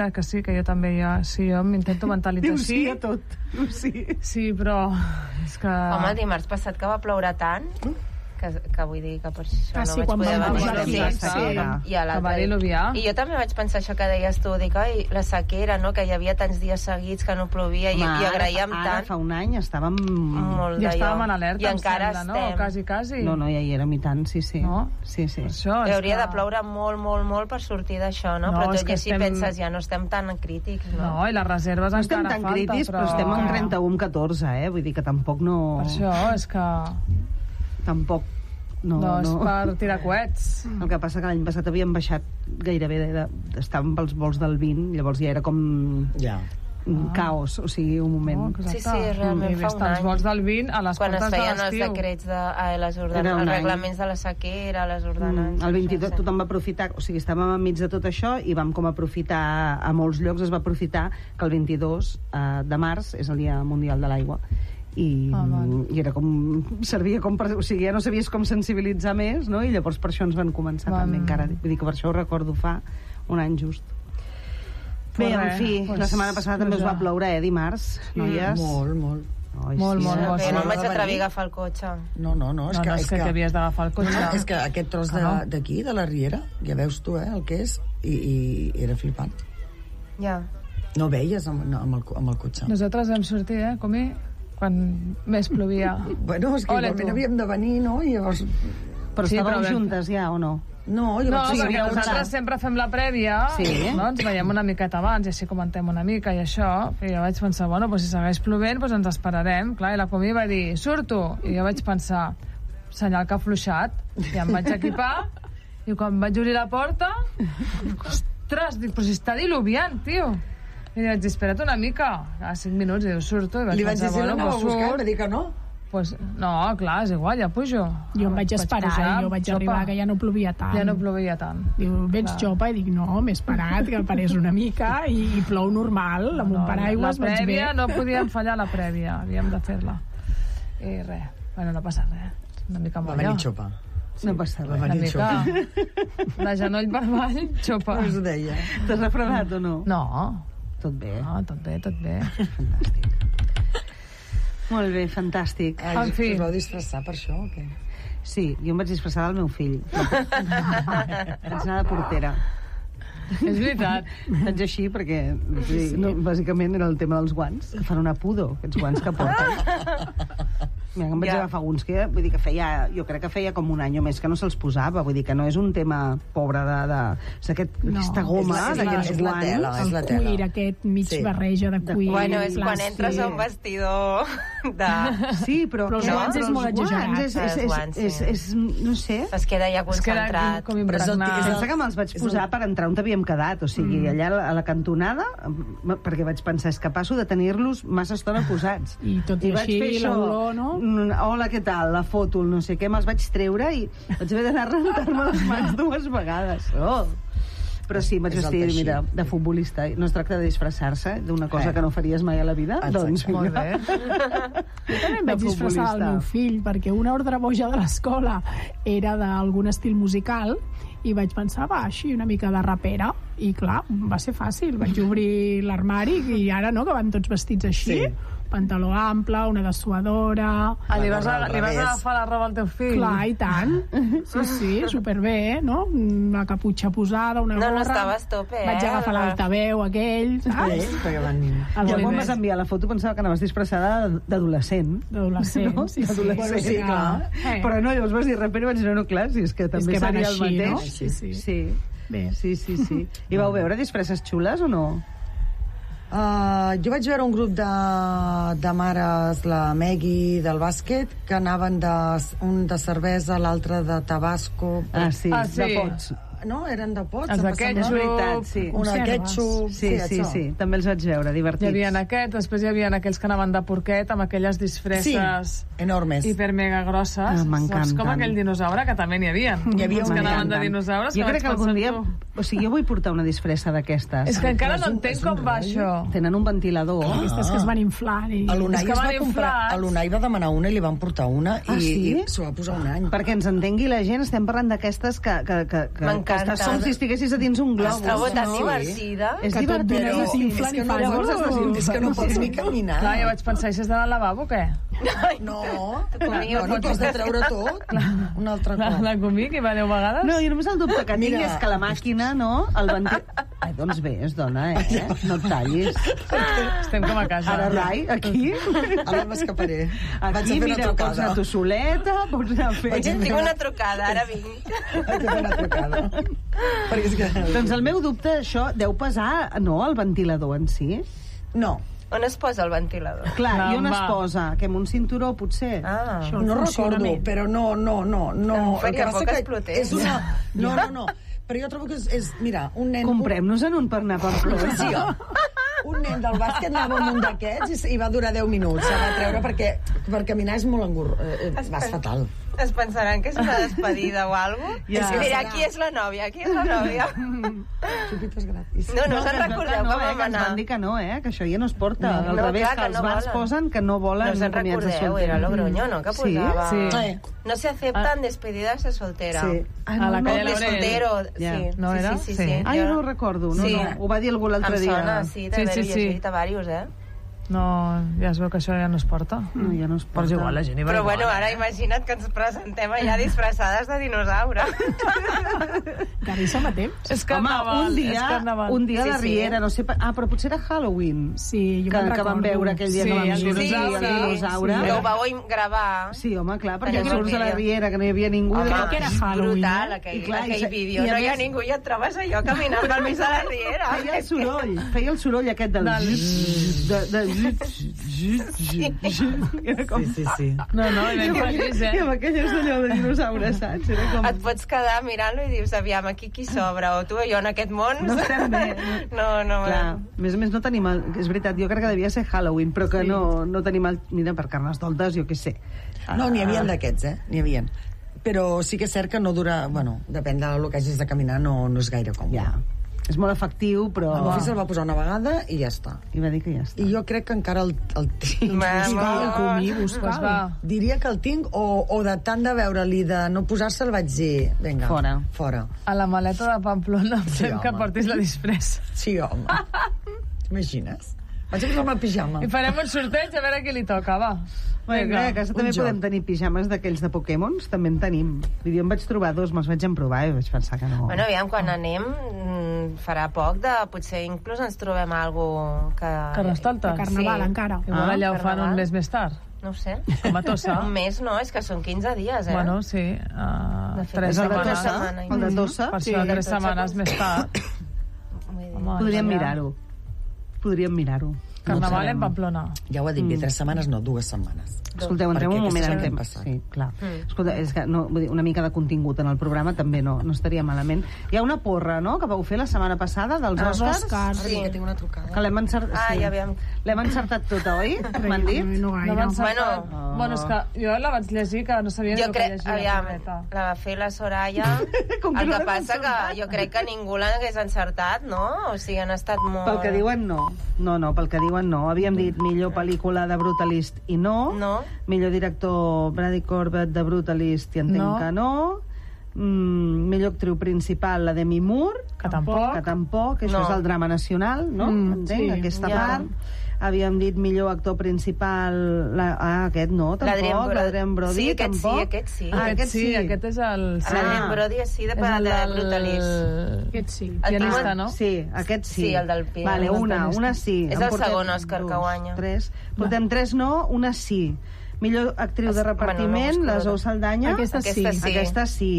que sí, que jo també jo m'intento mentalitzar així. Diu sí a tot. Sí, però és que... Home, el dimarts passat que va ploure tant... que vull dir que per això no vaig poder venir. I jo també vaig pensar això que deies tu, dic, ai, la sequera, no? Que hi havia tants dies seguits que no plovia i agraïem tant. Ara fa un any estàvem... Ja estàvem en alerta, i encara estem. Quasi. No, ja hi érem i tant, sí. No? Sí. Hauria de ploure molt per sortir d'això, no? Però tot i així penses, ja no estem tan crítics, no? No, i les reserves encara falta, no estem tan crítics, però estem en 31-14, vull dir que tampoc no... Per això, és que... Tampoc no és per tirar coets. El que passa que l'any passat havíem baixat gairebé estàvem pels vols del 20, llavors ja era com caos, o sigui, un moment. Sí, realment fa un any. Els vols del 20 a les quan portes es de feien els decrets els reglaments de la sequera, les ordenances. El 22 tothom va aprofitar, o sigui, estàvem enmig de tot això i vam com aprofitar, a molts llocs es va aprofitar que el 22 de març és el Dia Mundial de l'Aigua i era com servia com per, o sigui, ja no sabies com sensibilitzar més, no? I llavors per això ens van començar també encara, vull dir que per això ho recordo fa un any just. Bé, en fi, la setmana passada també us va ploure, dimarts, noies? Molt. Molt. No em vaig atrevir a agafar el cotxe. No, és que havies d'agafar el cotxe. És que aquest tros d'aquí, de la Riera, ja veus tu, el que és, i era flipant. Ja. No veies amb el cotxe. Nosaltres vam sortir, Comí, quan més plovia. Bueno, és que igualment havíem de venir, no? I llavors... Però estàveu juntes ja, o no? No, perquè nosaltres sempre fem la prèvia, no? Ens veiem una miqueta abans i així comentem una mica i això, i jo vaig pensar, bueno, si segueix plovent ens esperarem, clar, i la Comí va dir, surto, i jo vaig pensar, senyal que ha afluixat, i em vaig equipar, i quan vaig obrir la porta, ostres, dic, però si està diluviant, tio. I vaig dir, espera't una mica, a 5 minuts, i surto, i vaig pensar, bueno, pues surt. Li vaig dir, va dir que no? Pues, no, clar, és igual, ja pujo. Jo em vaig esperar i jo vaig arribar que ja no plovia tant. Ja no plovia tant. Diu, vens jopa? I dic, no, m'he esperat, que parés una mica i plou normal, amb un paraigües vaig bé. La prèvia, no podíem fallar la prèvia, havíem de fer-la. I res, bueno, no passa res. Una mica molla. Va venir xopa. No passa res. Una mica. De genoll per avall, xopa. No us ho deia. T'has refredat o no? No. Tot bé. No, tot bé. Fantàstic. Molt bé, fantàstic. En fi. Us vau disfressar per això o què? Sí, jo em vaig disfressar del meu fill. Vaig anar de portera. És veritat. Vaig així perquè bàsicament era el tema dels guants, que fan una pudor, aquests guants que porten. Em vaig agafar uns que, vull dir que jo crec que feia com un any o més que no se'ls posava, vull dir que no és un tema pobre aquesta goma d'aquests guants. El cuir aquest mig barreja de cuir. Bueno, és quan entres a un vestidor de... Sí, però els guants és molt exagerat. No sé. Es queda ja concentrat. Pensa que me'ls vaig posar per entrar on havíem quedat, o sigui, allà a la cantonada, perquè vaig pensar, és que passo de tenir-los massa estona posats. I tot i així, l'olor, no? Hola, què tal? La foto, no sé què, me'ls vaig treure i vaig haver d'anar a rentar-me les mans 2 vegades. Però sí, vaig vestir, mira, de futbolista. No es tracta de disfressar-se d'una cosa que no faries mai a la vida. Doncs, molt bé. Jo també vaig disfressar el meu fill, perquè una ordre boja de l'escola era d'algun estil musical i vaig pensar, així, una mica de rapera. I clar, va ser fàcil. Vaig obrir l'armari i ara, no?, que van tots vestits així. Sí. Pantaló ample, una dessuadora... Li vas agafar la roba al teu fill? Clar, i tant. Sí, superbé, no? Una caputxa posada, una gorra... No estaves tope, Vaig agafar l'altaveu aquell, saps? Sí, perquè van... Jo quan vas enviar la foto pensava que anaves disfressada d'adolescent. D'adolescent, no? Sí. Sí, clar. Però no, llavors vas dir rapera i vaig dir, no, clar, si és que també seria el mateix. Sí. Bé. Sí. I vau veure disfresses xules o no? Jo vaig veure un grup de mares, la Megui del bàsquet, que anaven un de cervesa, l'altre de tabasco. Sí, de pots. No, eren de pots. Els de ketchup, sí. Una de ketchup. Sí, també els vaig veure, divertits. Hi havia aquests, després hi havia aquells que anaven de porquet amb aquelles disfresses enormes, hiper-mega grosses. M'encanten. Com aquell dinosaure, que també n'hi havia. Hi havia que anaven de dinosaures. Jo crec que algun dia... O sigui, jo vull portar una disfressa d'aquestes. És que encara no entenc com va això. Tenen un ventilador. Aquestes que es van inflar. L'Unai va demanar una i li van portar una i s'ho va posar un any. Perquè ens entengui la gent, estem parlant d'aquestes que m'encanta. Estàs com si estiguessis a dins un globus. Es trobo tan divertida. És divertit. És que no pots ni caminar. Clar, jo vaig pensar, això és d'anar al lavabo, què? No, t'has de treure tot un altre cop. La comí, que va 10 vegades? No, jo només el dubte que tinc és que la màquina, no? Ai, doncs ves, dona, no et tallis. Estem com a casa. Ara, Rai, aquí? Ara m'escaparé. Aquí, mira, pots anar tu soleta, pots anar fent... Tinc una trucada, ara vinc. Vaig a fer una trucada. Doncs el meu dubte, això, deu pesar, no, el ventilador en si? No. On es posa el ventilador? Clar, i on es posa? Que amb un cinturó, potser? No recordo, però no. El que passa que explotés. És una... No. Però jo trobo que és mira, un nen... Comprem-nos-en un per anar a Pamplona. Sí, un nen del bàsquet anava amb un d'aquests i va durar 10 minuts. Se va treure perquè per caminar és molt vas fatal. Es pensaran que és una despedida o alguna cosa? Mira, aquí és la nòvia, Xupitos gratis. No se'n recordeu com vam anar? Ens van dir que no, que això ja no es porta. Al revés, que els bars posen que no volen... No se'n recordeu, era Logroño, no? Que posava... Sí. No se aceptan despedidas de soltera. Sí. A la calle de soltero. No era? Sí. Ah, jo no ho recordo. No. Ho va dir algú l'altre dia. Em sona, sí, d'haver-ho llegit a diversos, No, ja es veu que això ja no es porta. No, ja no es porta. Però és igual, la gent hi va igual. Però bueno, ara imagina't que ens presentem allà disfressades de dinosaure. Encara hi som a temps. És carnaval. Home, un dia a la Riera, no sé... però potser era Halloween. Sí, jo me'n recordo. Que vam veure aquell dia que vam sortir el dinosaure. Que ho vau gravar. Sí, home, clar, perquè surts a la Riera, que no hi havia ningú. Crec que era Halloween. Brutal, aquell vídeo. No hi ha ningú i et trobes allò caminant pel mig de la Riera. Feia el soroll aquest del... Sí. No, i ben feliç, I amb aquelles d'allò de dinosaures, saps? Et pots quedar mirant-lo i dius, aviam, aquí qui sobra, o tu o jo en aquest món? No estem bé. No. Clar, a més no tenim... És veritat, jo crec que devia ser Halloween, però que no tenim... Mira, per Carnestoltes, jo què sé. No, n'hi havia d'aquests, N'hi havia. Però sí que és cert que no dura... Bueno, depèn del que hagis de caminar, no és gaire còmode. Ja. És molt efectiu, però... El Buffy se'l va posar una vegada i ja està. I va dir que ja està. I jo crec que encara el tinc. Diria que el tinc, o de tant de veure-li de no posar-se, el vaig dir, vinga, fora. A la maleta de Pamplona fem que portis la disfressa. Sí, home. T'imagines? Vaig a posar-me el pijama. I farem un sorteig a veure a qui li toca, va. Bueno, a casa també podem tenir pijames d'aquells de Pokémons, també en tenim. Jo em vaig trobar 2, me'ls vaig emprovar i vaig pensar que no. Bueno, aviam, quan anem farà poc potser inclús ens trobem algú que... Carnestoltes? Carnaval, encara. Igual allà ho fan un mes més tard. No ho sé. Com a Tossa. Un mes no, és que són 15 dies, Bueno, sí. 3 setmanes. El de Tossa? Per això 3 setmanes més tard. Podríem mirar-ho. Carnaval en Pamplona. Ja ho ha dit, 3 setmanes, no, 2 setmanes. Escolteu, entrem un moment en temps. Sí, clar. Escolta, és que vull dir, una mica de contingut en el programa també no estaria malament. Hi ha una porra, no?, que vau fer la setmana passada dels Oscars. Sí, que tinc una trucada. Que l'hem encertat. Ja veiem. L'hem encertat tota, oi? M'han dit? No gaire. Bueno, és que jo la vaig llegir, que no sabia el que llegia. Aviam, la va fer la Soraya. El que passa que jo crec que ningú l'hagués encertat, no? O sigui, han estat molt... Pel que diuen, no. No, pel que diuen, no. Havíem dit millor pel·lícula de Brutalist i no. Millor director Brady Corbett de Brutalist i entenc que no. Millor actriu principal la Demi Moore, que tampoc, això és el drama nacional, no? Entenc, aquesta part. Havíem dit millor actor principal aquest no, tampoc, l'Adrien Brody tampoc. Sí, aquest sí. Aquest sí, aquest és el... L'Adrien Brody sí, de Brutalist. Aquest sí. Pianista, no? Sí, aquest sí. Sí, el del pianista. Vale, una sí. És el segon Òscar que guanya. 3. Portem 3 no, una sí. Millor actriu de repartiment, la Zoe Saldana. Aquesta sí.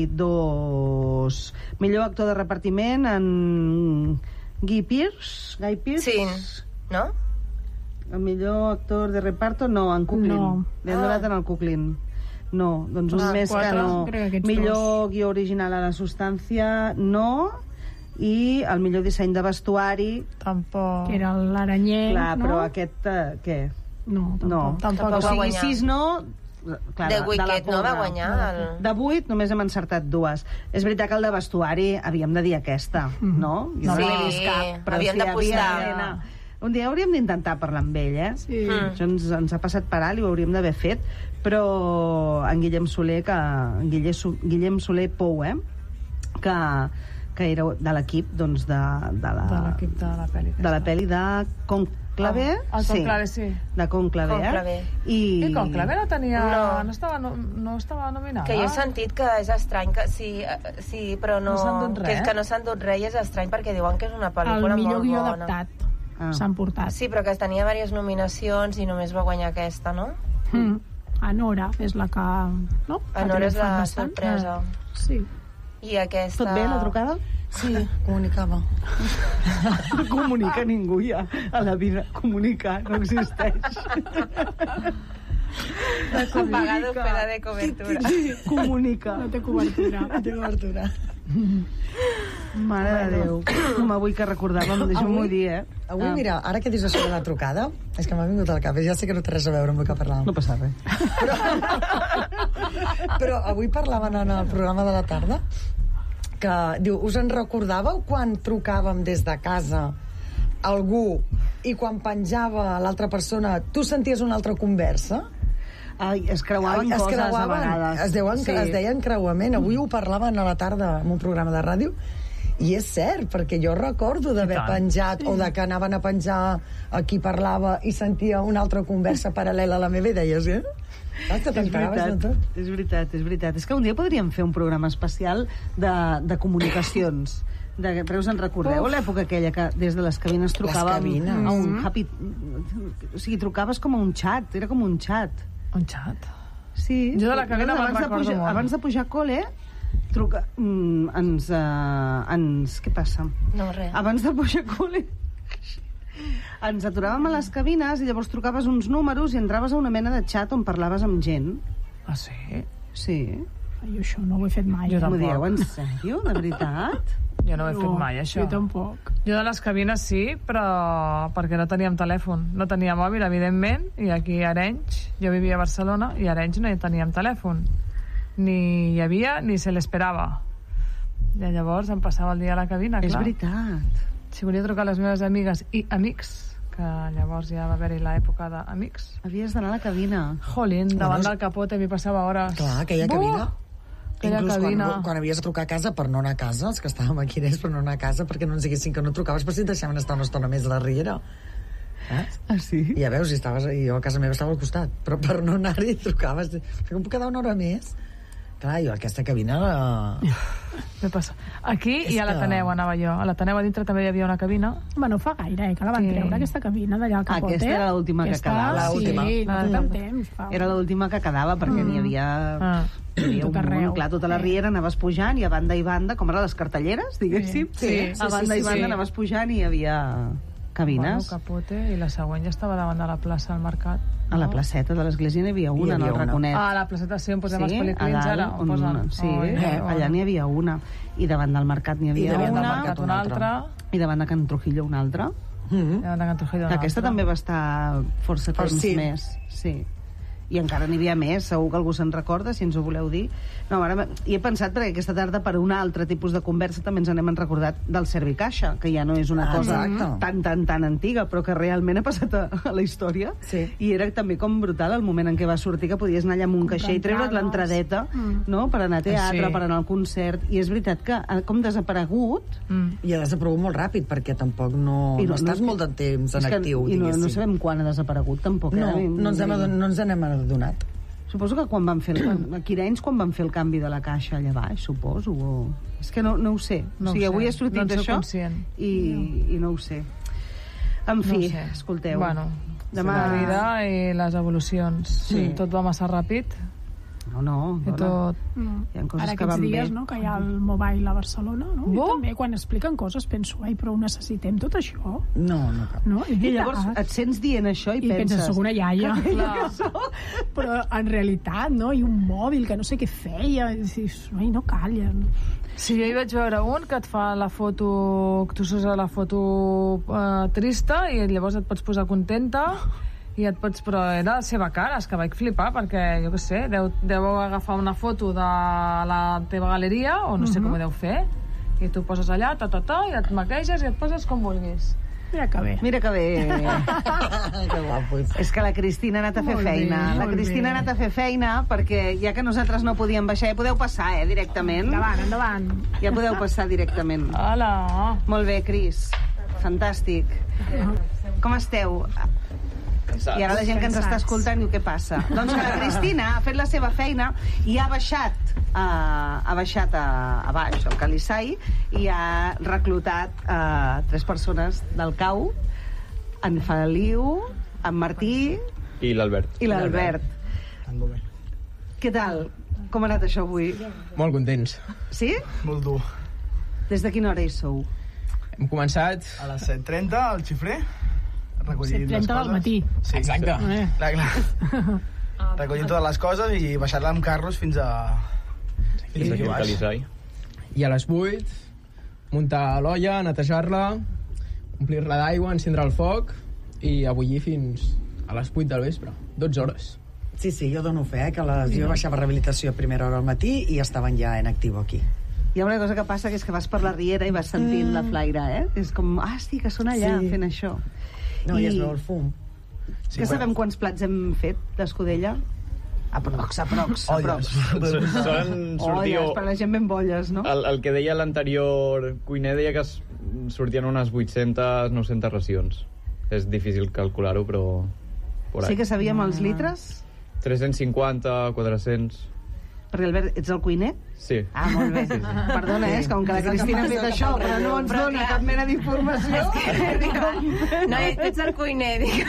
2. Millor actor de repartiment, en Guy Pearce. Sí, no? El millor actor de reparto, no, en Cooklin. No. Li han donat en el Cooklin. No, doncs un més que no. Millor guió original a la substància, no. I el millor disseny de vestuari... Tampoc. Que era l'Aranyer, no? Clar, però aquest, què? No, tampoc. O sigui, 6 no... Clar, The Wicked no va guanyar de 8 només hem encertat 2. És veritat que el de vestuari havíem de dir aquesta, no? Jo no l'he vist cap, però havíem d'apostar. Un dia hauríem d'intentar parlar amb ell, Sí. Això ens ha passat per alt i ho hauríem d'haver fet, però en Guillem Soler Pou, que que era de l'equip de la pel·li de Conclave. Conclave, sí. De Conclave. I Conclave no tenia... No estava nominada. Que jo he sentit que és estrany, que sí, però no... Que és que no s'han dut res i és estrany perquè diuen que és una pel·lícula molt bona. El millor guió adaptat s'han portat. Sí, però que tenia diverses nominacions i només va guanyar aquesta, no? Anora és la que... No? Anora és la sorpresa. Sí. I aquesta... Tot bé, la trucada? Sí, comunicava. No comunica ningú ja a la vida. Comunicar no existeix. Pagado fuera de cobertura. Sí, comunica. No té cobertura. Mare de Déu. Com avui que recordàvem, deixeu-m'ho dir, Avui, mira, ara que dius això de la trucada, és que m'ha vingut al cap, ja sé que no té res a veure amb el que parlàvem. No passa res. Però avui parlaven en el programa de la tarda que, diu, us en recordàveu quan trucàvem des de casa algú i quan penjava l'altra persona tu senties una altra conversa? Es creuaven coses a vegades. Es deia encreuament. Avui ho parlaven a la tarda en un programa de ràdio i és cert, perquè jo recordo d'haver penjat o de que anaven a penjar a qui parlava i sentia una altra conversa paral·lela a la meva i deies, És veritat. És que un dia podríem fer un programa especial de comunicacions. Us en recordeu l'època aquella que des de les cabines trocàvem a un happy... O sigui, trucaves com a un xat, era com un xat. Un xat? Sí. Jo de la cabina me'n recordo molt. Abans de pujar a col·le, què passa? No, res. Abans de pujar a col·le ens aturàvem a les cabines i llavors trucaves uns números i entraves a una mena de xat on parlaves amb gent. Ah, sí? Sí. Jo això no ho he fet mai. M'ho dieu en sèrio? De veritat? Jo no ho he fet mai, això. Jo tampoc. Jo de les cabines sí, però perquè no teníem telèfon. No tenia mòbil, evidentment, i aquí a Arenys, jo vivia a Barcelona, i a Arenys no hi teníem telèfon. Ni hi havia ni se l'esperava. I llavors em passava el dia a la cabina, clar. És veritat. Si volia trucar a les meves amigues i amics, que llavors ja va haver-hi l'època d'amics. Havies d'anar a la cabina. Jolín, davant del capote m'hi passava hores. Clar, aquella cabina. Inclús cabina. Quan havies de trucar a casa per no anar a casa, els que estàvem aquí dins per no anar a casa, perquè no ens diguessin que no trucaves, però si et deixaven estar una estona més a la riera. Ah, sí? I ja veus, jo a casa meva estava al costat, però per no anar-hi trucaves. Com puc quedar una hora més? Clar, jo aquesta cabina... Aquí i a l'Ateneu anava jo. A l'Ateneu a dintre també hi havia una cabina. No fa gaire, que la van treure, aquesta cabina d'allà al capote. Aquesta era l'última que quedava. Sí, no té temps. Era l'última que quedava, perquè n'hi havia... Hi havia un munt, clar, tota la riera anaves pujant i a banda i banda, com ara les cartelleres, diguéssim. A banda i banda anaves pujant i hi havia cabines. Capote, i la següent ja estava davant de la plaça del Mercat. A la placeta de l'església n'hi havia una, en el raconet. A la placeta sí, on posem els pel·liquins ara. Allà n'hi havia una. I davant del Mercat n'hi havia una altra. I davant de Can Trujillo una altra. Aquesta també va estar força temps més. Sí. I encara n'hi havia més, segur que algú se'n recorda, si ens ho voleu dir. No, ara hi he pensat perquè aquesta tarda per un altre tipus de conversa també ens n'hem recordat del Servicaixa, que ja no és una cosa tan antiga, però que realment ha passat a la història. Sí. I era també com brutal el moment en què va sortir, que podies anar allà amb un caixer i treure't l'entradeta, no?, per anar a teatre, per anar al concert. I és veritat que ha com desaparegut. I ha desaparegut molt ràpid, perquè tampoc no estàs molt de temps en actiu, diguéssim. I no sabem quan ha desaparegut, tampoc. No ens n'hem adonat. Suposo que quan van fer aquí a Arenys, quan van fer el canvi de la caixa allà baix, suposo, o... És que no ho sé. O sigui, avui he sortit d'això i no ho sé. En fi, escolteu. Bueno, la vida i les evolucions. Tot va massa ràpid. No. I tot... Hi ha coses ara que van bé. dies, no?, que hi ha el mobile a Barcelona, no? I també quan expliquen coses penso, però ho necessitem tot això? No cal. No? I llavors et sents dient això i penses... soc una iaia. Però en realitat, no? I un mòbil que no sé què feia, i dius, no calla. Sí, jo hi vaig veure un que et fa la foto, que tu surts a la foto trista i llavors et pots posar contenta i et pots... Però era la seva cara, és que vaig flipar, perquè, jo què sé, deu agafar una foto de la teva galeria, o no sé com ho deu fer, i tu poses allà, i et maqueges i et poses com vulguis. Mira que bé. Mira que bé. Que guapos. És que la Cristina ha anat a fer feina. La Cristina ha anat a fer feina perquè ja que nosaltres no podíem baixar, ja podeu passar, directament. Endavant, endavant. Ja podeu passar directament. Hola. Molt bé, Cris. Fantàstic. Com esteu? I ara la gent que ens està escoltant diu què passa. Doncs que la Cristina ha fet la seva feina i ha baixat a baix, al Calissai, i ha reclutat 3 persones del CAU, en Feliu, en Martí i l'Albert. Què tal? Com ha anat això avui? Molt contents. Sí? Molt dur. Des de quina hora hi sou? Hem començat... A les 7:30, al xifrer, recollint 7:30 les coses. del matí. Sí, exacte. Clar. Recollint totes les coses i baixar-la amb carros fins aquí baix. I a les 8, muntar l'olla, netejar-la, omplir-la d'aigua, encendre el foc i a bullir fins a les 8 del vespre. 12 hores. Sí, jo dono fe, que jo baixava a rehabilitació a primera hora al matí i estaven ja en actiu aquí. Hi ha una cosa que passa, que és que vas per la riera i vas sentint la flaire, És com, sí, que són allà fent això. No, i es veu el fum. Que sabem quants plats hem fet d'escudella? Aprox. Solen sortir... Olles, per la gent ben bolles, no? El que deia l'anterior cuiner deia que sortien unes 800-900 racions. És difícil calcular-ho, però... Sí que sabíem els litres? 350, 400... Perquè, Albert, ets el cuiner? Sí. Molt bé. Perdona, és com que la Cristina ha fet això, però no ens dona cap mena d'informació. No, ets el cuiner, dic.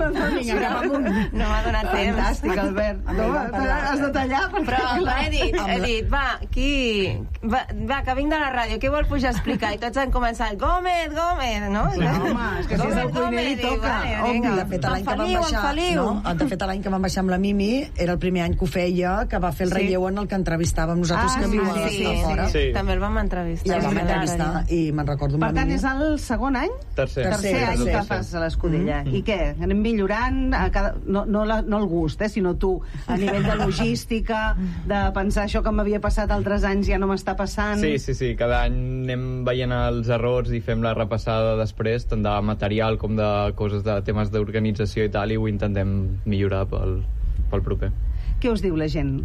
No m'ha donat temps. Fantàstic, Albert. Has de tallar. Però he dit, va, que vinc de la ràdio, què vol pujar a explicar? I tots han començat, Gómez, no? Home, és que si és el cuiner li toca. De fet, l'any que vam baixar amb la Mimi, era el primer any que ho feia, que va fer el relleu en el que entrevistàvem nosaltres, que viu a fora. Sí. També el vam entrevistar. I el vam entrevistar i me'n recordo amb la Per Mimi. tant, és el segon any? Tercer any que fas a l'Escudella. I què? Anem millorant? No el gust, sinó tu, a nivell de logística, de pensar això que m'havia passat altres anys ja no m'està passant. Sí. Cada any anem veient els errors i fem la repassada després, tant de material com de coses de temes d'organització i tal, i ho intentem millorar pel proper. Què us diu la gent?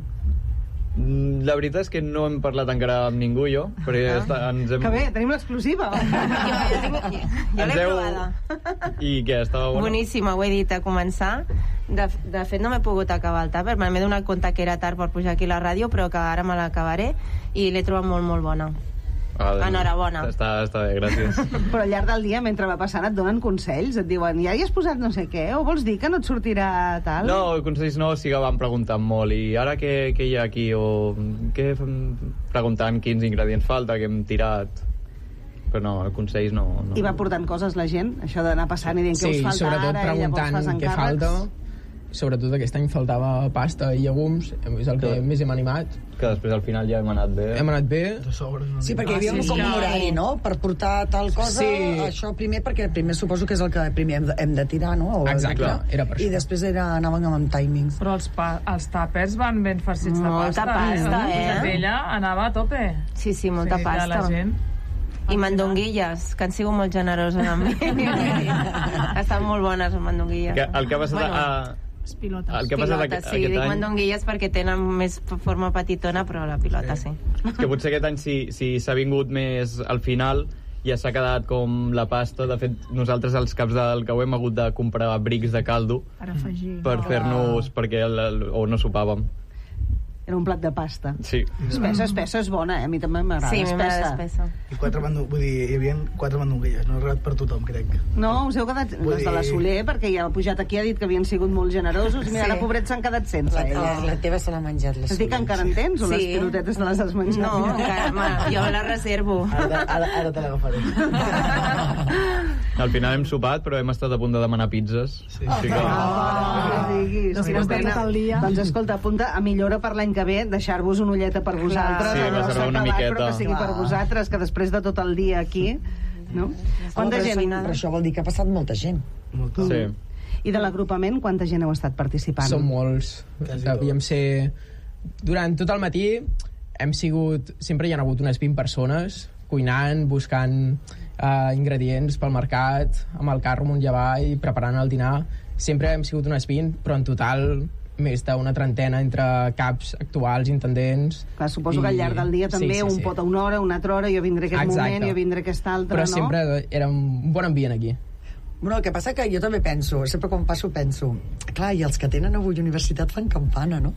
La veritat és que no hem parlat encara amb ningú, jo, perquè ens hem... Que bé, tenim l'exclusiva. Jo l'he provada. I què, estava bona? Boníssima, ho he dit a començar. De fet, no m'he pogut acabar el tàper, m'he donat compte que era tard per pujar aquí a la ràdio, però que ara me l'acabaré i l'he trobat molt, molt bona. Enhorabona. Està bé, gràcies. Però al llarg del dia, mentre va passant, et donen consells? Et diuen, ja hi has posat no sé què? O vols dir que no et sortirà tal? No, consells no, sí que van preguntant molt. I ara què hi ha aquí? O què preguntant quins ingredients falta, què hem tirat... Però no, consells no. I va portant coses la gent? Això d'anar passant i dient què us falta ara... Sí, sobretot preguntant què falta. Sobretot aquest any faltava pasta i llegums, és el que més hem animat. Que després al final ja hem anat bé. Sí, perquè hi havia com un horari, no?, per portar tal cosa, això primer, perquè primer suposo que és el que primer hem de tirar, no? Exacte, era per això. I després anàvem amb timings. Però els tàpers van ben farcits de pasta. Molta pasta, La vella anava a tope. Sí, molta pasta. La gent. I mandonguilles, que han sigut molt generoses amb mi. Estan molt bones les mandonguilles. El que ha passat pilotes. El que ha passat aquest dic any... mandonguilles perquè tenen més forma petitona, però la pilota sí. Que potser aquest any si s'ha vingut més al final ja s'ha quedat com la pasta. De fet, nosaltres als caps del cau hem hagut de comprar brics de caldo per afegir, per fer-nos, perquè o no sopàvem. Era un plat de pasta. Sí. Espessa és bona, a mi també m'agrada. Sí, m'agrada espessa. I hi havia 4 mandonguilles, no ha arribat per tothom, crec. No, us heu quedat... Les de la Soler, perquè ja ha pujat aquí, ha dit que havien sigut molt generosos, i mira, la pobrets s'han quedat sense. La teva se l'ha menjat, la Soler. Es dic que encara en tens, o les pilotetes te les has menjat? No, encara, jo me les reservo. Ara te l'agafaré. Al final hem sopat, però hem estat a punt de demanar pizzas. Sí. Doncs escolta, apunta a millora per l'any que ve, deixar-vos una ulleta per vosaltres. Sí, reservar una miqueta. Però que sigui per vosaltres, que després de tot el dia aquí, no? Quanta gent? Però això vol dir que ha passat molta gent. Sí. I de l'agrupament, quanta gent heu estat participant? Som molts. Devíem ser... Durant tot el matí hem sigut... Sempre hi ha hagut unes 20 persones, cuinant, buscant ingredients pel mercat, amb el carro amunt i avall, preparant el dinar. Sempre hem sigut unes 20, però en total més d'una trentena entre caps actuals, intendents... Clar, suposo que al llarg del dia també un pot a una hora, una altra hora, jo vindré aquest moment, jo vindré aquesta altra, però sempre era un bon ambient aquí. Bueno, el que passa que jo també penso, sempre quan passo penso, clar, i els que tenen avui universitat fan campana, no?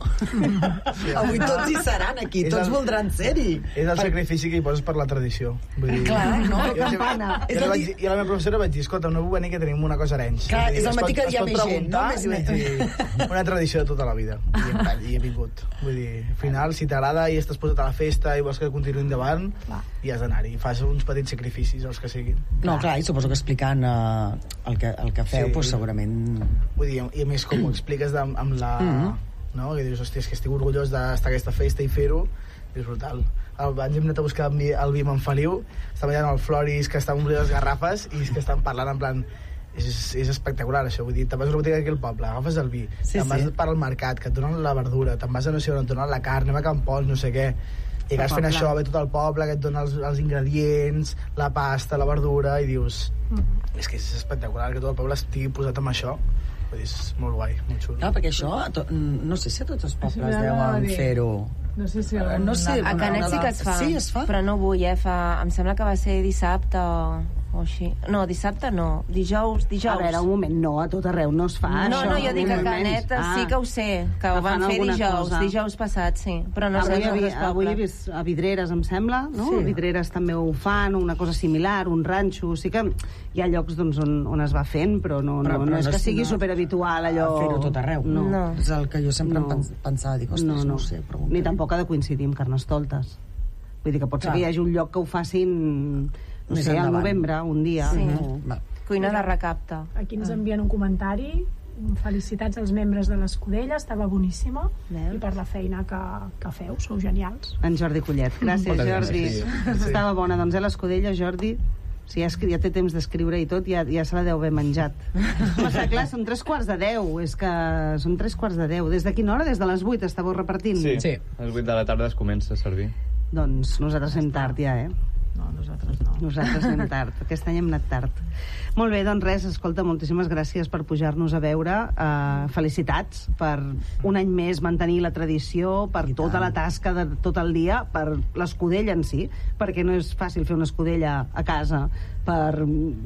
Sí, avui tots hi seran aquí, tots voldran ser-hi. És el sacrifici que hi poses per la tradició. Vull dir, clar, no? Campana. I a la meva professora vaig dir, escolta, no vull venir que tenim una cosa a Arenys. Clar, és el matí que hi ha més gent, no? I vaig dir, una tradició de tota la vida. I he vingut. Vull dir, al final, si t'agrada i estàs posat a la festa i vols que continuï endavant, hi has d'anar-hi. Fas uns petits sacrificis, els que siguin. No, clar, i suposo que explicant el que feu, doncs segurament... Vull dir, i a més com ho expliques amb la... no? Que dius, hòstia, és que estic orgullós d'estar a aquesta festa i fer-ho, és brutal. Abans hem anat a buscar el vi amb en Feliu, estava allà al Floris, que estava omplint les garrafes, i és que estan parlant en plan... És espectacular, això, vull dir, te'n vas a una botiga aquí al poble, agafes el vi, te'n vas per al mercat, que et donen la verdura, te'n vas a no sé on, et donen la carn, anem a Can Pons, no sé què, i acabes fent això, ve tot el poble, que et dona els ingredients, la pasta, la verdura, i dius... És que és espectacular que tot el poble estigui posat amb això. Vull dir, és molt guai, molt xulo. Clar, perquè això, no sé si a tots els pobles deuen fer-ho. No sé si... A Canet sí que es fa, sí, es fa? Però no vull, em sembla que va ser dissabte o així. No, dissabte no, dijous. A veure, un moment, no, a tot arreu no es fa no, això. No, jo dic a Canet sí que ho sé, que ho van fer dijous passat, sí. Però no sé avui he vist a Vidreres, em sembla, no? Sí. Vidreres també ho fan, una cosa similar, un ranxo, sí que hi ha llocs doncs, on es va fent, però no és que sigui superhabitual allò... Fer-ho tot arreu. No. És el que jo sempre pensava, dic, ostres, no ho sé. Ni tampoc ha de coincidir amb Carnestoltes. Vull dir que pot ser que hi hagi un lloc que ho facin... No sé, al novembre, un dia. Sí. Cuina de recapte. Aquí ens envien un comentari. Felicitats als membres de l'Escudella, estava boníssima. I per la feina que feu, sou genials. En Jordi Collet. Gràcies, Jordi. Estava bona, doncs, l'Escudella, Jordi. Si ja té temps d'escriure i tot, ja se la deu haver menjat. Home, clar, són 3:45. És que són 3:45. Des de quina hora? Des de les 8 estàveu repartint? Sí. A les 8 de la tarda es comença a servir. Doncs nosaltres anem tard ja, No, nosaltres no. Nosaltres anem tard. Aquest any hem anat tard. Molt bé, doncs res, escolta, moltíssimes gràcies per pujar-nos a veure. Felicitats per un any més mantenir la tradició, per tota la tasca de tot el dia, per l'Escudella en si, perquè no és fàcil fer una escudella a casa per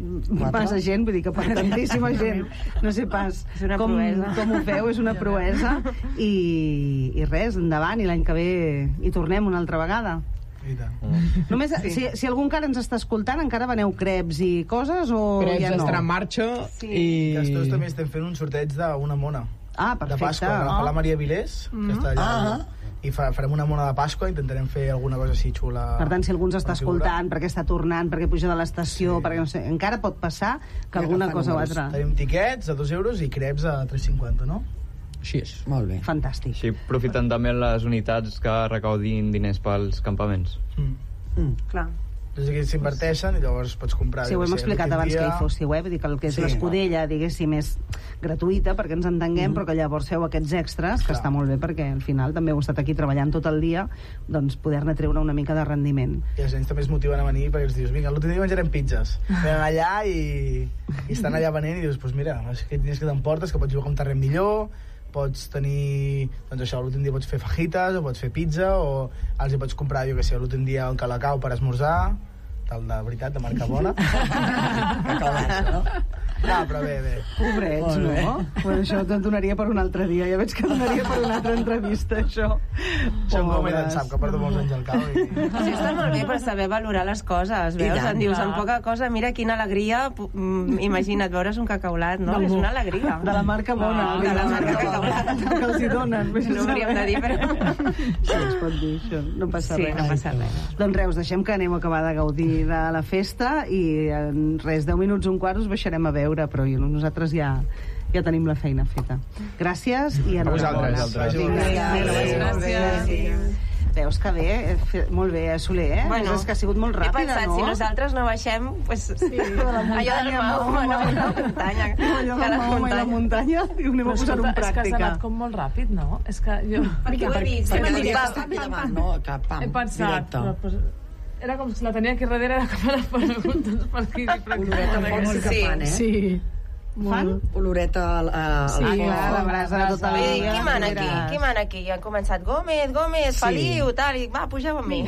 massa gent, vull dir que per tantíssima gent. No sé pas com ho feu, és una proesa. I res, endavant, i l'any que ve hi tornem una altra vegada. Només, si algú encara ens està escoltant, encara veneu creps i coses o creps ja no? estarà en marxa i... Castors també estem fent un sorteig d'una mona perfecte. De Pasqua, que la fa la Maria Vilés, que està allà i farem una mona de Pasqua, intentarem fer alguna cosa així xula. Per tant, si algú ens està escoltant, perquè està tornant, perquè puja de l'estació, perquè no sé, encara pot passar que alguna cosa o altra. Tenim tiquets a 2 euros i creps a 3,50, no? Així és. Molt bé. Fantàstic. Així aprofiten també les unitats que recaudin diners pels campaments. Clar. És que s'inverteixen i llavors pots comprar. Sí, ho hem explicat abans que hi fóssiu, vull dir que el que és l'escudella, diguéssim, és gratuïta perquè ens entenguem, però que llavors feu aquests extras, que està molt bé perquè al final també heu estat aquí treballant tot el dia, doncs poder-ne treure una mica de rendiment. I els nens també es motiven a venir perquè els dius, vinga, l'últim dia menjarem pizzas. Venen allà i estan allà venent i dius, doncs mira, aquests diners que t'emportes, que pots jugar com t'arrem millor, pots tenir, doncs això, l'últim dia pots fer fajitas o pots fer pizza o els hi pots comprar, jo què sé, l'últim dia un calacau per esmorzar, tal de veritat, de marca bona. No, però bé. Pobrets, no? Bueno, això te'n donaria per un altre dia. Ja veig que donaria per una altra entrevista, això. Això un com en sap, que porta molts anys al cau. Sí, està molt bé per saber valorar les coses, veus? En dius, amb poca cosa, mira quina alegria, imagina't, veure's un cacaulat, no? És una alegria. De la marca bona. De la marca cacaulat. Que els hi donen. No ho hauríem de dir, però... Sí, es pot dir, això. No passa res. Sí, no passa res. Doncs res, us deixem que anem a acabar de gaudir de la festa i en res, 10 minuts, un quart us baixarem a veure, però nosaltres ja tenim la feina feta. Gràcies i enhorabona. Gràcies. Veus que bé, molt bé, Soler, Bueno, és que ha sigut molt ràpida, no? He pensat, si nosaltres no baixem, pues, allò del Mahoma, no? La muntanya. Allò del Mahoma i la muntanya, i ho anem a posar en pràctica. És que s'ha anat com molt ràpid, no? És que jo... Perquè ho he vist. He pensat... Era com si la tenia aquí darrere, era com a les preguntes per aquí. Oloreta molt que fan, eh? Sí. Fan? Oloreta sí, la brasa de tota la dia. Qui mana aquí? I han començat Gómez, Feliu, tal, i va, pugeu amb mi.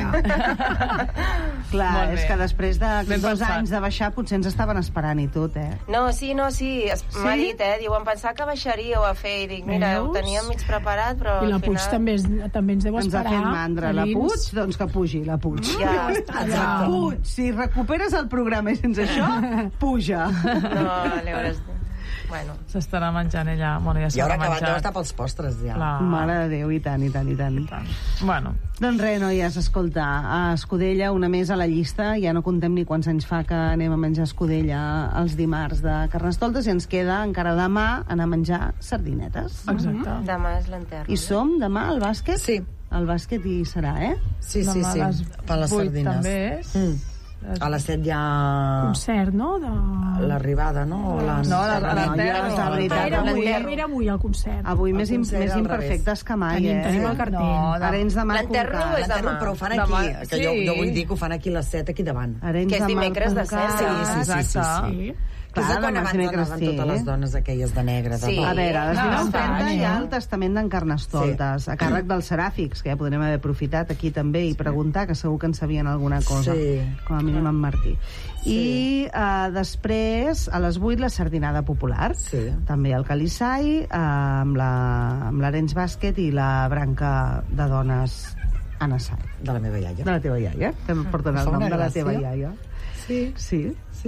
Clar, és que després de 2 anys de baixar potser ens estaven esperant i tot, eh? No, sí, m'ha dit, diu, em pensava que baixaríeu a fer, i dic, mira, ho teníem mig preparat, però al final... I la Puig també ens deu esperar. Ens ha fet mandra. La Puig, doncs que pugi, la Puig. Ja. Puig, si recuperes el programa sense això, puja. No, llavors... Bueno. S'estarà menjant ella. Bueno, ja i haurà acabat d'estar pels postres, ja. Mare de Déu, i tant. Bueno. Doncs res, noies, escolta, a Escudella, una més a la llista, ja no contem ni quants anys fa que anem a menjar Escudella els dimarts de Carnestoltes i ens queda encara demà anar a menjar sardinetes. Exacte. Demà és l'enterro. I som demà al bàsquet? Sí. Al bàsquet hi serà, eh? Sí. Per les sardines. També és... A les 7 hi ha... Concert, no? L'arribada, no? No, l'enterro. Era avui el concert. Avui més imperfectes que mai, Tenim el cartell. Arenys de Mar L'enterro és demà. Però ho fan aquí, que jo vull dir que ho fan aquí a les 7, aquí davant. Que és dimecres de 7. Sí. Que és quan abans anaven totes les dones aquelles de negre. Sí. A veure, a les 19:30 hi ha el testament d'en Carnestoltes, a càrrec dels Seràfics, que ja podrem haver aprofitat aquí també i preguntar, que segur que en sabien alguna cosa, com a mínim en Martí. I després, a les 8, la sardinada popular, també al Calissai, amb l'Arenys Bàsquet i la branca de dones Anna Sai. De la meva iaia. De la teva iaia, que em porten el nom de la teva iaia. Sí.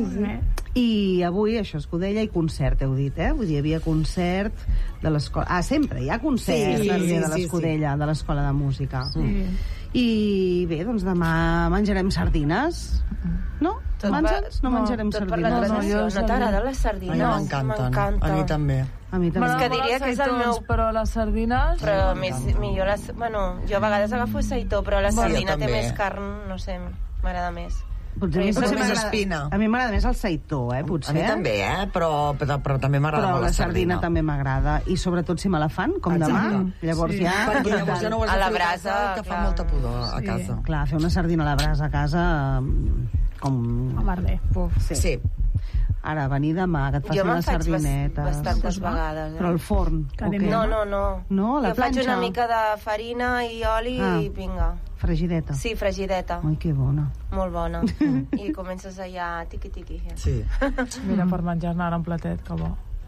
I avui, això, Escudella i concert, heu dit, eh? Vull dir, hi havia concert de l'escola... sempre hi ha concert de l'Escudella, de l'escola de música. I bé, doncs demà menjarem sardines, no? Menges? No menjarem sardines. Tot per la tradició. No t'agrada les sardines? M'encanten. A mi també. És que diria que és el meu... Però les sardines... Però millor les... Bueno, jo a vegades agafo seitó, però la sardina té més carn, no sé, m'agrada més. Potser més espina. A mi m'agrada més el seitó, potser. A mi també, però també m'agrada molt la sardina. També m'agrada, i sobretot si me la fan, com demà. Llavors ja... Perquè llavors ja no ho has de fer a casa, que fa molta pudor a casa. Clar, fer una sardina a la brasa a casa, com... A merder. Sí. Ara, venir demà, que et faci una sardineta. Jo me'n faig bastantes vegades. Però al forn? No. No, a la planxa? Jo faig una mica de farina i oli i vinga. Fregideta? Sí, fregideta. Ai, que bona. Molt bona. I comences allà, tiqui-tiqui. Sí. Mira, per menjar-ne ara un platet, que bo.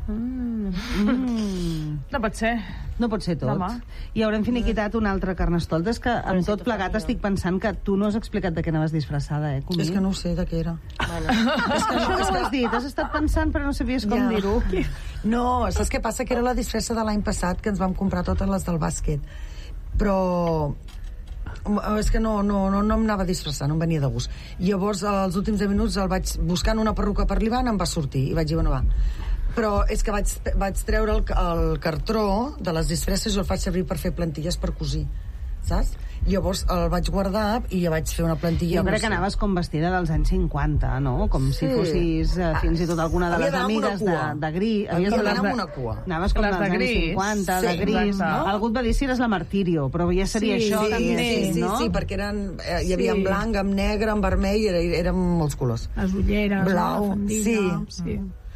No pot ser. No pot ser tot. Demà. I haurem finiquitat un altre Carnestoltes, que amb tot plegat estic pensant que tu no has explicat de què anaves disfressada, Comí? És que no ho sé de què era. És que això no ho has dit, has estat pensant però no sabies com dir-ho. No, saps què passa? Que era la disfressa de l'any passat, que ens vam comprar totes les del bàsquet. Però... és que no em anava a disfressar, no em venia de gust. I llavors, als últims 10 minuts, el vaig buscant una perruca per l'Ivan, em va sortir, i vaig dir, bueno, va. Però és que vaig treure el cartró de les disfresses i el faig servir per fer plantilles per cosir, saps? Llavors el vaig guardar i ja vaig fer una plantilla. Jo crec que anaves com vestida dels anys 50, no? Com si fossis fins i tot alguna de les amigues de Gris. Havies d'anar amb una cua. Anaves com dels anys 50, de Gris. Algú et va dir si eres la Martirio, però ja seria això també, no? Sí, perquè hi havia en blanc, en negre, en vermell, eren molts colors. Les ulleres, blau, la fondilla...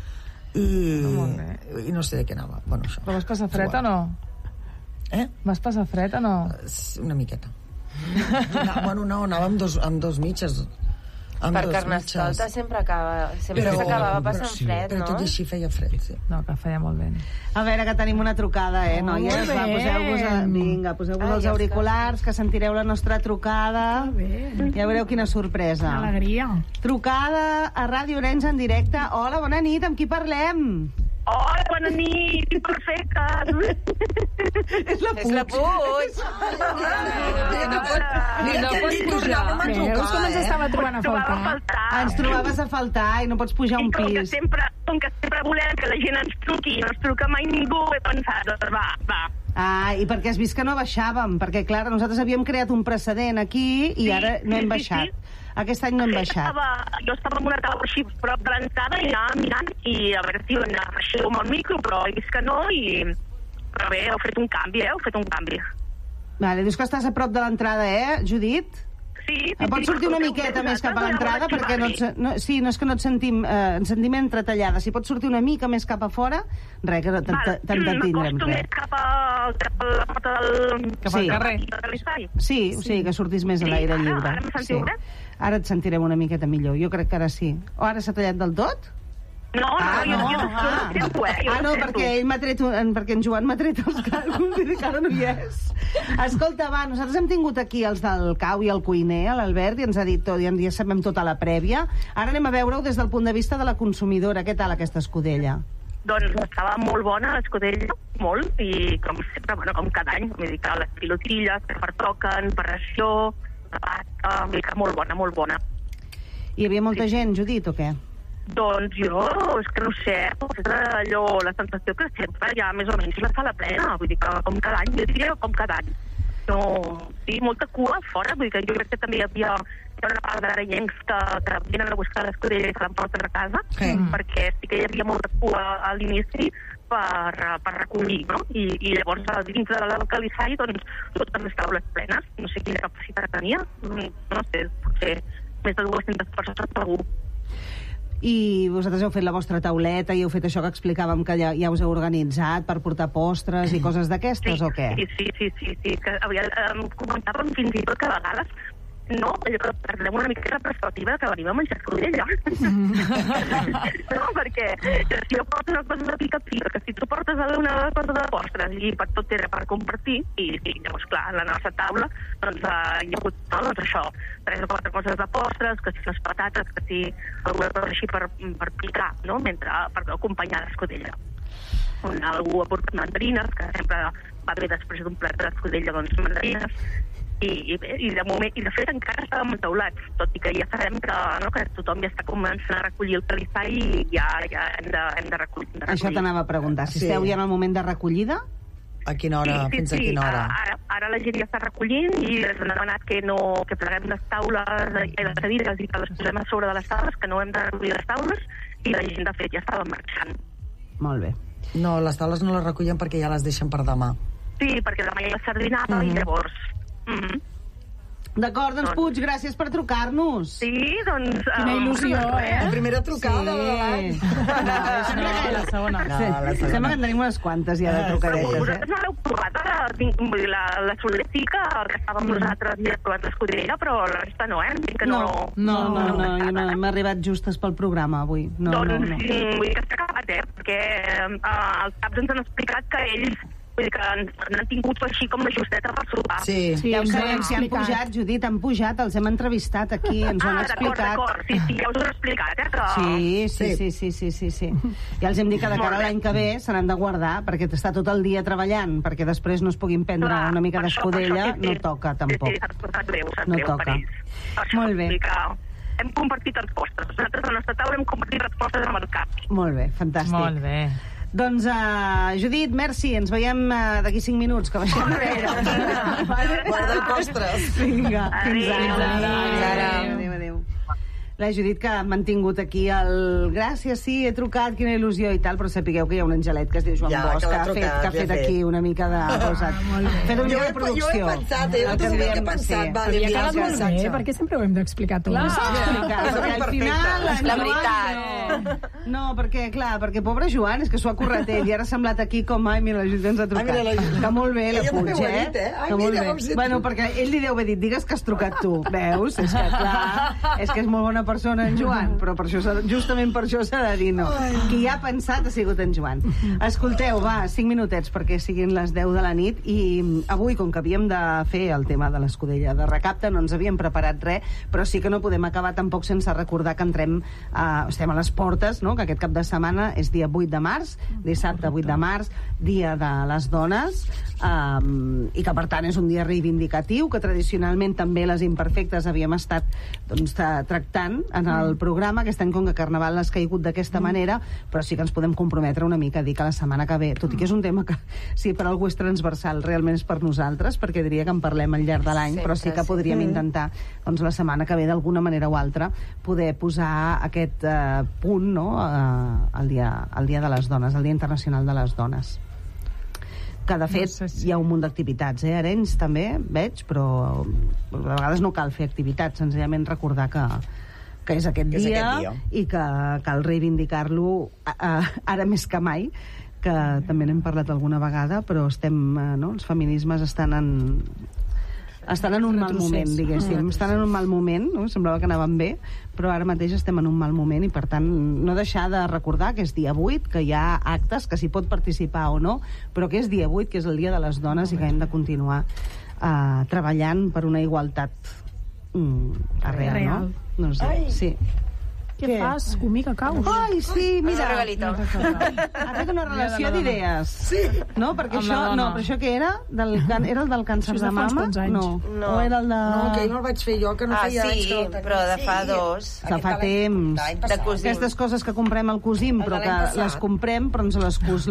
I no sé de què anava. Bueno, això. Però vas passar fred o no? Vas passar fred o no? Una miqueta. No, anava amb dos mitges. Per Carnestoltes sempre s'acabava passant fred, no? Però tot i així feia fred, sí. No, que feia molt bé. A veure, que tenim una trucada, noies? Poseu-vos els auriculars, que sentireu la nostra trucada. Ja veureu quina sorpresa. Alegria. Trucada a Ràdio Arenys en directe. Hola, bona nit, amb qui parlem? Hola, bona nit, perfecte. És la Puig. No pots pujar. Veus com ens estava trobant a faltar? Ens trobaves a faltar i no pots pujar un pis. Com que sempre volem que la gent ens truqui i no ens truca mai ningú, he pensat, doncs va. I perquè has vist que no baixàvem, perquè clar, nosaltres havíem creat un precedent aquí i ara no hem baixat. Aquest any no hem baixat. Jo estava amb una taula així prop de l'entrada i anava mirant i a veure si anava així amb el micro, però he vist que no però bé, heu fet un canvi, Vale, dius que estàs a prop de l'entrada, Judit? Pots sortir una miqueta més cap a l'entrada, perquè no és que no et sentim, ens sentim entretallada. Si pots sortir una mica més cap a fora, res, que t'entendrem. M'acosto més cap a la porta del... Cap al carrer. Sí, o sigui, que sortis més a l'aire lliure. Ara em sentiu bé? Ara et sentirem una miqueta millor, jo crec que ara sí. O ara s'ha tallat del tot? No, perquè en Joan m'ha tret els càlculs i que ara no hi és. Escolta, va, nosaltres hem tingut aquí els del cau i el cuiner, l'Albert, i ens ha dit tot, i ja sabem tota la prèvia. Ara anem a veure-ho des del punt de vista de la consumidora. Què tal aquesta escudella? Doncs estava molt bona l'escudella, molt, i com sempre, bueno, com cada any, vull dir que les pilotilles que pertoquen, per ració, de pasta, vull dir que molt bona, molt bona. Hi havia molta gent, Judit, o què? Doncs jo, és que no sé, és allò, la sensació que sempre hi ha més o menys la sala plena, vull dir que com cada any, jo diria com cada any. No, sí, molta cua fora, vull dir que jo crec que també hi havia una part d'arenyencs que venen a buscar l'escudella i se l'emporten a casa, perquè sí que hi havia molta cua a l'inici per recollir, no? I llavors dins de l'alcalissari, doncs, totes les taules plenes, no sé quina capacitat tenia, no sé, potser més de 200 persones segur. I vosaltres heu fet la vostra tauleta i heu fet això que explicàvem que ja us heu organitzat per portar postres i coses d'aquestes, o què? Sí, que comentàvem fins i tot que a vegades no, allò que perdem una mica la perspectiva que venim a menjar escudella. No, perquè si jo porto una cosa de pica-pica, que si tu portes una cosa de postres i per tot era per compartir, i llavors, clar, a la nostra taula doncs hi ha hagut, no, doncs això, 3 o 4 coses de postres, que si les patates, que si alguna cosa així per picar, no?, per acompanyar l'escudella. Algú ha portat mandarines, que sempre va bé després d'un plat d'escudella, doncs mandarines, i de fet encara estàvem entaulats, tot i que ja sabem que tothom ja està començant a recollir el calissar i ja hem de recollir. Això t'anava a preguntar, si esteu ja en el moment de recollida? A quina hora? Fins a quina hora? Ara la gent ja està recollint i ens han demanat que pleguem les taules i les cadires i que les posem a sobre de les taules, que no hem de recollir les taules, i la gent de fet ja estava marxant. Molt bé. No, les taules no les recullen perquè ja les deixen per demà. Sí, perquè demà hi ha la sardinada i llavors... D'acord, doncs Puig, gràcies per trucar-nos. Sí, doncs... Quina il·lusió, La primera trucada de l'any. La segona. Sembla que en tenim unes quantes ja de trucadetes. Vosaltres no l'heu provat, la Soler sí que estàvem nosaltres i hem provat l'escudella, però la resta no, No, jo no m'he arribat justes pel programa avui. Doncs vull dir que està acabat, perquè els caps ens han explicat que ells vull dir que n'han tingut així com de justeta per sopar. Sí, ja ho sabem, si han pujat, Judit, han pujat, els hem entrevistat aquí, ens ho han explicat. D'acord, sí, ja us ho he explicat, Sí. Ja els hem dit que de cara a l'any que ve se n'han de guardar, perquè està tot el dia treballant, perquè després no es puguin prendre una mica d'escudella, no toca, tampoc. No toca. Molt bé. Hem compartit els postres. Nosaltres a la nostra taula hem compartit els postres amb el cap. Molt bé, fantàstic. Molt bé. Doncs, Judit, merci. Ens veiem d'aquí 5 minuts, que baixem enrere. Guarda el postres. Vinga, fins ara. Adéu. La Judit, que ha mantingut aquí el... Gràcies, sí, he trucat, quina il·lusió i tal, però sapigueu que hi ha un angelet que es diu Joan Bosch, que ha fet aquí una mica de... Fet un lloc de producció. Jo he pensat, que he pensat. Però ja quedat molt bé, perquè sempre ho hem d'explicar tot. Al final... La veritat. No, perquè, clar, perquè pobre Joan, és que s'ho ha currat ell, i ara ha semblat aquí com, ai, mira, la Judit ens ha trucat. Que molt bé, la Puig, Que molt bé. Bueno, perquè ell li deu haver dit, digues que has trucat tu, veus? És que, clar, és que és molt bona persona en Joan, però per això, justament per això s'ha de dir no. Qui ha pensat ha sigut en Joan. Escolteu, va, 5 minutets perquè siguin les 10 de la nit, i avui, com que havíem de fer el tema de l'escudella de recapte, no ens havíem preparat res, però sí que no podem acabar tampoc sense recordar que estem a les portes, no? Que aquest cap de setmana és dia 8 de març, dissabte 8 de març, dia de les dones, i que per tant és un dia reivindicatiu, que tradicionalment també les imperfectes havíem estat tractant en el programa. Aquest any, com que Carnaval has caigut d'aquesta manera, però sí que ens podem comprometre una mica a dir que la setmana que ve, tot i que és un tema que, si per algú és transversal, realment és per nosaltres, perquè diria que en parlem al llarg de l'any, però sí que podríem intentar, doncs, la setmana que ve, d'alguna manera o altra, poder posar aquest punt, no?, al dia de les dones, al Dia Internacional de les Dones. que de fet hi ha un munt d'activitats, a Arenys també, veig, però a vegades no cal fer activitats, senzillament recordar que és aquest dia i que cal reivindicar-lo ara més que mai, que també n'hem parlat alguna vegada, però els feminismes estan en un mal moment, diguéssim. Estan en un mal moment, no? Semblava que anaven bé, però ara mateix estem en un mal moment i, per tant, no deixar de recordar que és dia 8, que hi ha actes, que s'hi pot participar o no, però que és dia 8, que és el dia de les dones i que hem de continuar treballant per una igualtat real, no? No sé, sí. Què fas, Comí, que caus? Ai, sí, mira. Ha fet una relació d'idees. Sí. No, perquè això què era? Era el del càncer de mama? No. O era el de... No, que no el vaig fer jo, que no feia anys. Sí, però de fa 2. De fa temps. Aquestes coses que comprem al Cosim, però que les comprem, però ens les cus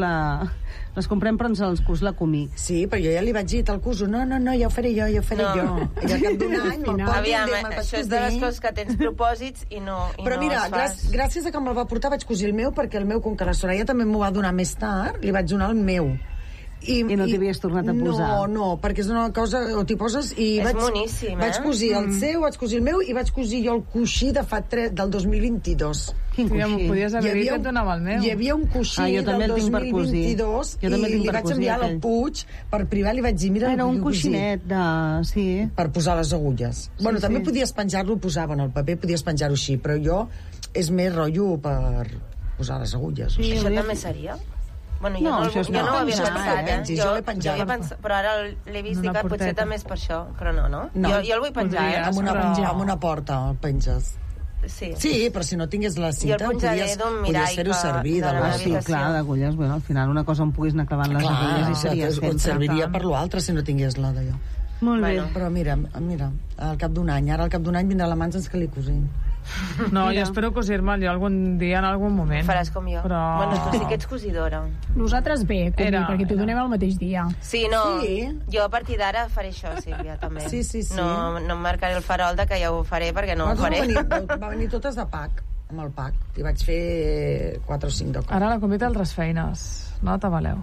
la Comí. Sí, però jo ja li vaig dir al cuso, no, ja ho faré jo. I al cap d'un any me'l pot dir, això és de les coses que tens propòsits i no però mira, gràcies a que me'l va portar vaig cosir el meu, perquè el meu, com que la Soraya també m'ho va donar més tard, li vaig donar el meu. I no t'hi havies tornat a posar? No, perquè és una cosa o t'hi poses i és moníssim, vaig cosir el seu, vaig cosir el meu i vaig cosir jo el coixí del 2022. Quin coixí? M'ho podies haver dit que et donava el meu. Hi havia un coixí del 2022 i li vaig enviar al Puig per privar, li vaig dir, mira, era un coixinet per posar les agulles. Bueno, també podies penjar-lo, posaven el paper, podies penjar-ho així, però jo és més rotllo per posar les agulles. Això també seria? Bueno, jo no ho havia pensat, jo l'he penjat. Però ara l'he vist i que potser també és per això, però no. Jo el vull penjar, amb una porta el penges. Sí, però si no tingués la cita podies fer-ho servir. Sí, clar, d'agulles, al final una cosa on puguis anar clavant les agulles i seria sempre. Et serviria per l'altre si no tingués la d'allò. Molt bé. Però mira, al cap d'un any vindrà la mans que li cosim. No, jo espero cosir-me'l jo algun dia, en algun moment. Faràs com jo. Bueno, tu sí que ets cosidora. Nosaltres bé, perquè t'ho donem el mateix dia. Sí, jo a partir d'ara faré això, Sílvia, també. Sí. No em marcaré el farol de que ja ho faré, perquè no ho faré. Va venir totes de pack, amb el pack. I vaig fer 4 o 5 de cop. Ara la convida altres feines. No t'avaleu.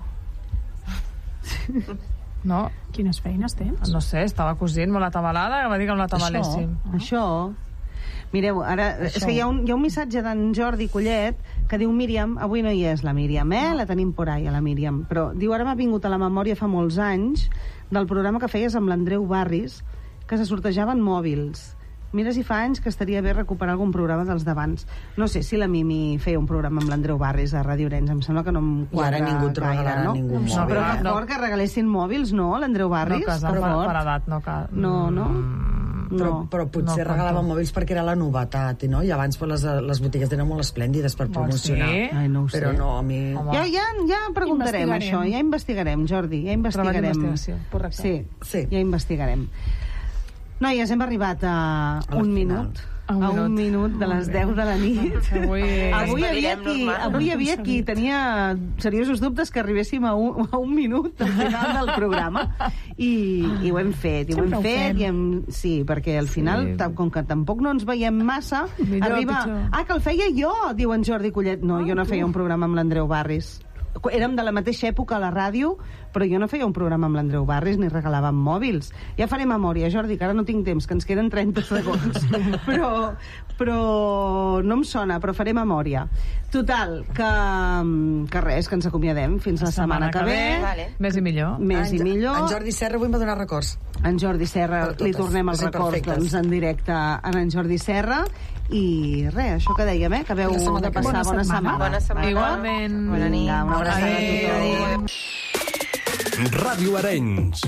No? Quines feines tens? No sé, estava cosint molt atabalada, que va dir que em l'atabaléssim. Això... Mireu, ara, és que hi ha un missatge d'en Jordi Collet que diu Míriam, avui no hi és la Míriam, la tenim por ahí, a la Míriam, però diu, ara m'ha vingut a la memòria fa molts anys del programa que feies amb l'Andreu Barris, que se sortejaven mòbils. Mira si fa anys que estaria bé recuperar algun programa dels d'abans. No sé si la Mimi feia un programa amb l'Andreu Barris a Ràdio Arenys, em sembla que no em quadra gaire, no? I ara ningú et regalarà ningú mòbil. No, però que fort que regalessin mòbils, no, l'Andreu Barris? No, per edat, no cal. Però potser regalaven mòbils perquè era la novetat, no? I abans les botigues eren molt esplèndides per promocionar. Sí? Ai, no ho sé. Però no, a mi... Ja preguntarem això, ja investigarem, Jordi, ja investigarem. Correcte. Sí, ja investigarem. Noies, hem arribat a un minut. A un minut de les 10 de la nit. Avui hi havia qui tenia seriosos dubtes que arribéssim a un minut al final del programa i ho hem fet, sí, perquè al final, com que tampoc no ens veiem massa, arriba... que el feia jo, diu en Jordi Collet. No, jo no feia un programa amb l'Andreu Barris. Érem de la mateixa època a la ràdio, però jo no feia un programa amb l'Andreu Barris ni regalàvem mòbils. Ja faré memòria, Jordi, que ara no tinc temps, que ens queden 30 segons. Però no em sona, però faré memòria. Total, que res, que ens acomiadem fins la setmana que ve. Vale. Més i millor. En Jordi Serra avui em va donar records. En Jordi Serra, li tornem els records doncs, en directe a en Jordi Serra. I res, això que dèiem, que veu de passar bona setmana. Bona setmana. Igualment. Bona nit. Una abraçada a tothom. Ràdio Arenys.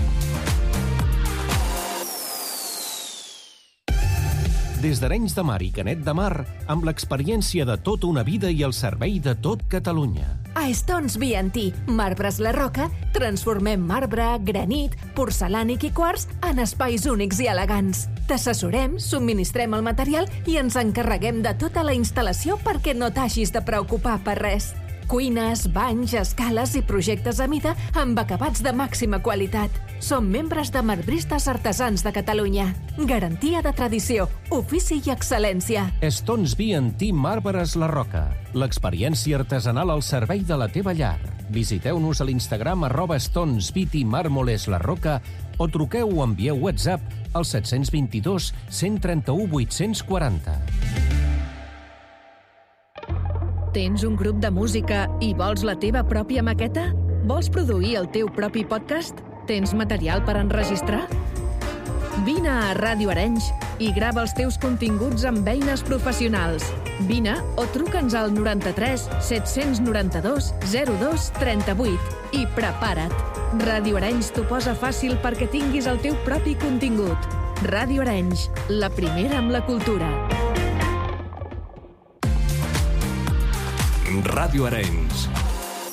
Des d'Arenys de Mar i Canet de Mar, amb l'experiència de tota una vida i el servei de tot Catalunya. A Stones B&T, Marbres La Roca, transformem marbre, granit, porcelànic i quars en espais únics i elegants. T'assessorem, subministrem el material i ens encarreguem de tota la instal·lació perquè no t'hagis de preocupar per res. Cuines, banys, escales i projectes a mida amb acabats de màxima qualitat. Som membres de Marbristes Artesans de Catalunya. Garantia de tradició, ofici i excel·lència. Stones B&T Marbres La Roca. L'experiència artesanal al servei de la teva llar. Visiteu-nos a l'Instagram @stonesvitimarmoleslarroca o truqueu o envieu WhatsApp al 722 131 840. Tens un grup de música i vols la teva pròpia maqueta? Vols produir el teu propi podcast? Tens material per enregistrar? Vine a Ràdio Arenys i grava els teus continguts amb eines professionals. Vine o truca'ns al 93 792 02 38 i prepara't. Ràdio Arenys t'ho posa fàcil perquè tinguis el teu propi contingut. Ràdio Arenys, la primera amb la cultura. Ràdio Arenys,